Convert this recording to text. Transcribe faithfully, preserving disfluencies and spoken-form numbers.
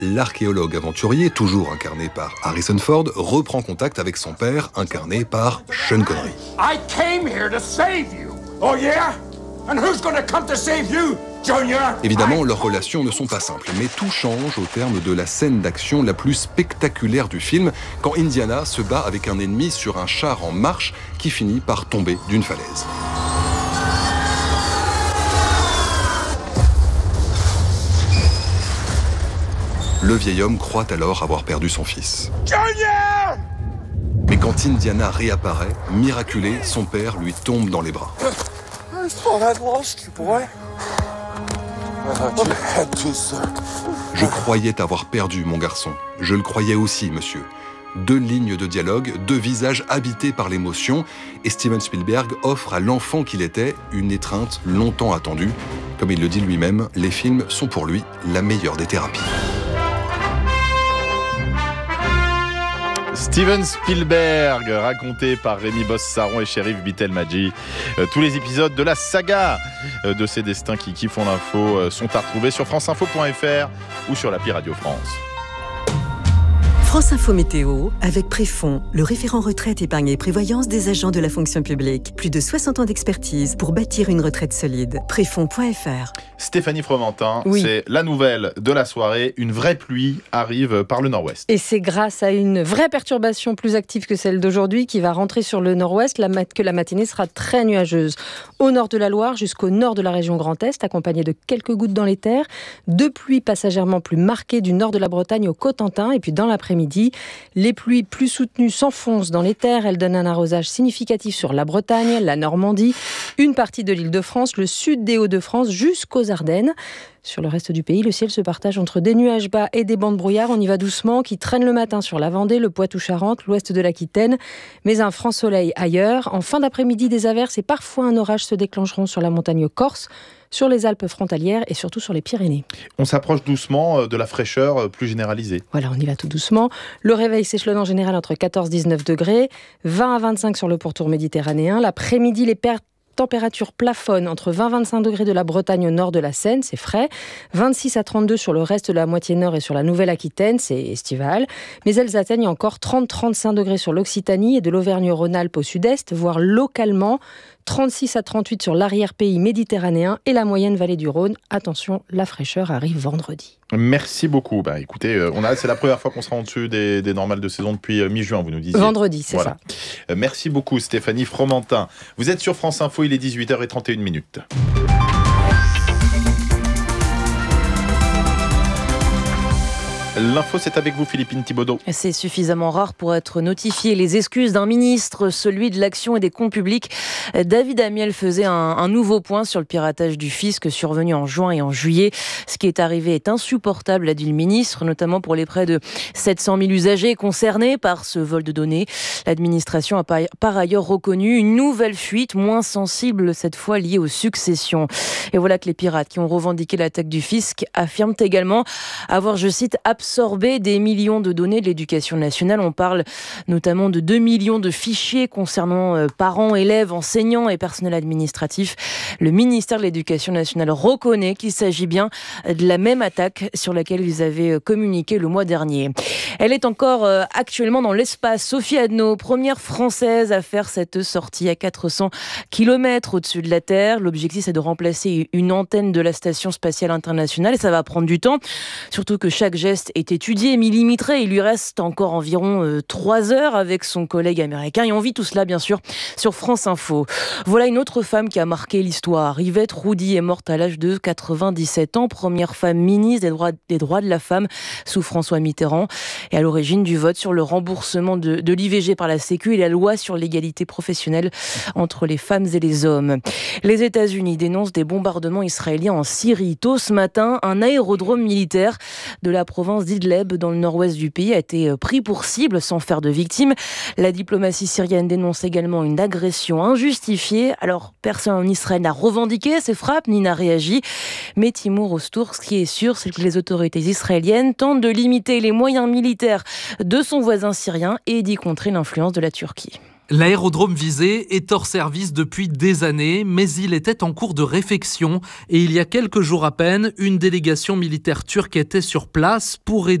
l'archéologue aventurier, toujours incarné par Harrison Ford, reprend contact avec son père, incarné par Sean Connery. I came here to save you. Oh yeah? And who's gonna come to save you, Junior? Évidemment, leurs relations ne sont pas simples, mais tout change au terme de la scène d'action la plus spectaculaire du film, quand Indiana se bat avec un ennemi sur un char en marche qui finit par tomber d'une falaise. Le vieil homme croit alors avoir perdu son fils. Junior! Mais quand Indiana réapparaît, miraculé, son père lui tombe dans les bras. I thought I'd lost you, boy. I thought you had to, sir. Je croyais t'avoir perdu, mon garçon. Je le croyais aussi, monsieur. Deux lignes de dialogue, deux visages habités par l'émotion, et Steven Spielberg offre à l'enfant qu'il était une étreinte longtemps attendue. Comme il le dit lui-même, les films sont pour lui la meilleure des thérapies. Steven Spielberg, raconté par Rémi Bosse-Saron et Chérif Bitelmadji. Euh, tous les épisodes de la saga euh, de ces destins qui, qui font l'info euh, sont à retrouver sur franceinfo point f r ou sur l'appli Radio France. France Info Météo, avec Préfond, le référent retraite, épargne et prévoyance des agents de la fonction publique. Plus de soixante ans d'expertise pour bâtir une retraite solide. Préfond point f r. Stéphanie Fromentin, Oui. c'est la nouvelle de la soirée. Une vraie pluie arrive par le nord-ouest. Et c'est grâce à une vraie perturbation plus active que celle d'aujourd'hui qui va rentrer sur le nord-ouest la mat- que la matinée sera très nuageuse. Au nord de la Loire jusqu'au nord de la région Grand Est, accompagnée de quelques gouttes dans les terres. Deux pluies passagèrement plus marquées du nord de la Bretagne au Cotentin. Et puis dans l'après-midi, les pluies plus soutenues s'enfoncent dans les terres. Elles donnent un arrosage significatif sur la Bretagne, la Normandie, une partie de l'Île-de-France, le sud des Hauts-de-France jusqu'aux Ardennes. Sur le reste du pays, le ciel se partage entre des nuages bas et des bancs de brouillard. On y va doucement, qui traînent le matin sur la Vendée, le Poitou-Charentes, l'ouest de l'Aquitaine, mais un franc soleil ailleurs. En fin d'après-midi, des averses et parfois un orage se déclencheront sur la montagne corse, sur les Alpes frontalières et surtout sur les Pyrénées. On s'approche doucement de la fraîcheur plus généralisée. Voilà, on y va tout doucement. Le réveil s'échelonne en général entre quatorze à dix-neuf degrés, vingt à vingt-cinq sur le pourtour méditerranéen. L'après-midi, les pertes température plafonne entre vingt à vingt-cinq degrés de la Bretagne au nord de la Seine, c'est frais, vingt-six à trente-deux sur le reste de la moitié nord et sur la Nouvelle-Aquitaine, c'est estival, mais elles atteignent encore trente à trente-cinq degrés sur l'Occitanie et de l'Auvergne-Rhône-Alpes au sud-est, voire localement trente-six à trente-huit sur l'arrière-pays méditerranéen et la moyenne vallée du Rhône. Attention, la fraîcheur arrive vendredi. Merci beaucoup. Bah, écoutez, euh, on a, c'est la première fois qu'on sera en dessus des, des normales de saison depuis euh, mi-juin, vous nous disiez. Vendredi, c'est voilà. ça. Euh, merci beaucoup Stéphanie Fromentin. Vous êtes sur France Info, il est dix-huit heures trente et une minutes. L'info, c'est avec vous, Philippine Thibaudot. C'est suffisamment rare pour être notifié. Les excuses d'un ministre, celui de l'Action et des Comptes Publics. David Amiel faisait un, un nouveau point sur le piratage du fisc survenu en juin et en juillet. Ce qui est arrivé est insupportable, a dit le ministre, notamment pour les près de sept cent mille usagers concernés par ce vol de données. L'administration a par ailleurs reconnu une nouvelle fuite, moins sensible cette fois, liée aux successions. Et voilà que les pirates qui ont revendiqué l'attaque du fisc affirment également avoir, je cite, absorber des millions de données de l'éducation nationale. On parle notamment de deux millions de fichiers concernant euh, parents, élèves, enseignants et personnel administratif. Le ministère de l'Éducation nationale reconnaît qu'il s'agit bien de la même attaque sur laquelle ils avaient communiqué le mois dernier. Elle est encore euh, actuellement dans l'espace. Sophie Adno, première française à faire cette sortie à quatre cents kilomètres au-dessus de la Terre. L'objectif, c'est de remplacer une antenne de la Station spatiale internationale et ça va prendre du temps. Surtout que chaque geste est étudié, millimétré. Il lui reste encore environ euh, trois heures avec son collègue américain. Et on vit tout cela, bien sûr, sur France Info. Voilà une autre femme qui a marqué l'histoire. Yvette Roudy est morte à l'âge de quatre-vingt-dix-sept ans. Première femme ministre des droits, des droits de la femme sous François Mitterrand. Et à l'origine du vote sur le remboursement de, de l'I V G par la Sécu et la loi sur l'égalité professionnelle entre les femmes et les hommes. Les États-Unis dénoncent des bombardements israéliens en Syrie. Tôt ce matin, un aérodrome militaire de la province d'Idleb, dans le nord-ouest du pays, a été pris pour cible sans faire de victimes. La diplomatie syrienne dénonce également une agression injustifiée. Alors, personne en Israël n'a revendiqué ces frappes ni n'a réagi. Mais Timour Ostour, ce qui est sûr, c'est que les autorités israéliennes tentent de limiter les moyens militaires de son voisin syrien et d'y contrer l'influence de la Turquie. L'aérodrome visé est hors service depuis des années, mais il était en cours de réfection et il y a quelques jours à peine, une délégation militaire turque était sur place pour aider